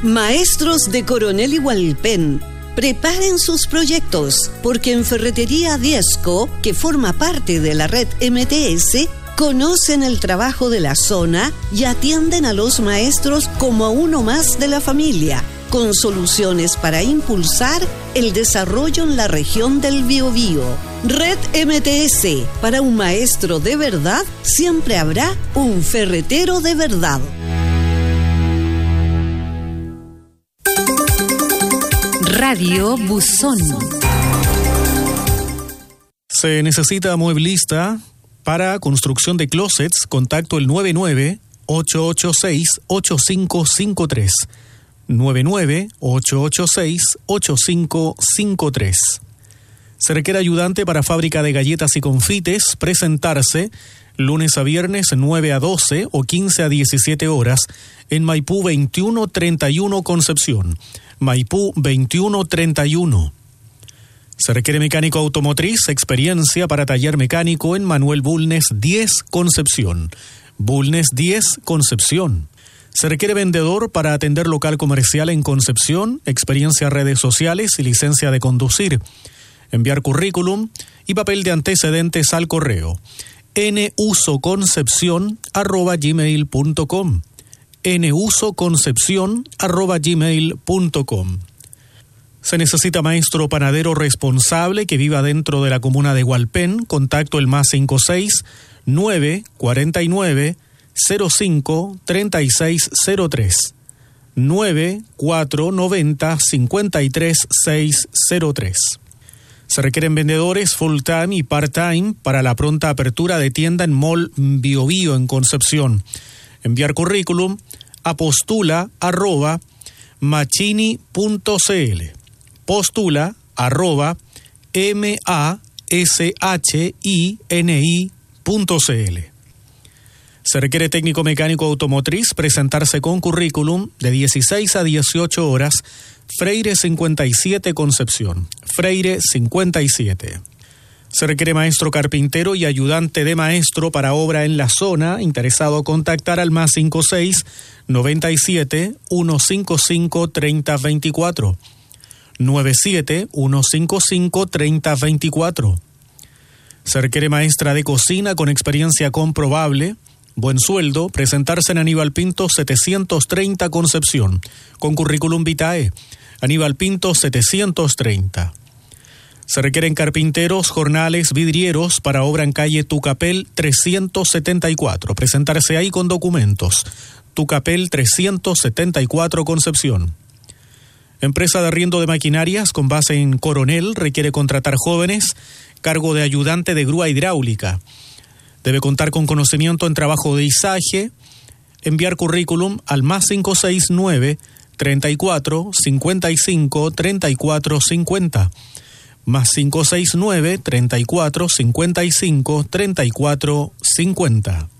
Maestros de Coronel y Hualpén, preparen sus proyectos, porque en Ferretería Diezco, que forma parte de la red MTS, conocen el trabajo de la zona y atienden a los maestros como a uno más de la familia, con soluciones para impulsar el desarrollo en la región del Biobío. Red MTS, para un maestro de verdad, siempre habrá un ferretero de verdad. Radio Buzón. Se necesita mueblista para construcción de closets. Contacto el 99-886-8553. 99-886-8553. Se requiere ayudante para fábrica de galletas y confites. Presentarse lunes a viernes 9 a 12 o 15 a 17 horas en Maipú 2131 Concepción. Maipú 2131. Se requiere mecánico automotriz, experiencia para taller mecánico en Manuel Bulnes 10 Concepción. Bulnes 10 Concepción. Se requiere vendedor para atender local comercial en Concepción, experiencia en redes sociales y licencia de conducir. Enviar currículum y papel de antecedentes al correo nusoconcepcion@gmail.com. nusoconcepcion@gmail.com. Se necesita maestro panadero responsable que viva dentro de la comuna de Hualpén. Contacto el +56 949 05 3603 9490 53603. Se requieren vendedores full-time y part-time para la pronta apertura de tienda en Mall Biobío en Concepción. Enviar currículum a postula@machini.cl. postula@mashini.cl. Se requiere técnico mecánico automotriz, presentarse con currículum de 16 a 18 horas, Freire 57 Concepción. Freire 57. Se requiere maestro carpintero y ayudante de maestro para obra en la zona. Interesado a contactar al +56 97 155 3024. 97 155 3024. Se requiere maestra de cocina con experiencia comprobable. Buen sueldo, presentarse en Aníbal Pinto 730 Concepción, con currículum vitae. Aníbal Pinto 730. Se requieren carpinteros, jornales, vidrieros para obra en calle Tucapel 374. Presentarse ahí con documentos. Tucapel 374 Concepción. Empresa de arriendo de maquinarias con base en Coronel requiere contratar jóvenes, cargo de ayudante de grúa hidráulica. Debe contar con conocimiento en trabajo de izaje. Enviar currículum al +569 34 55 34 50. +569 34 55 34 50.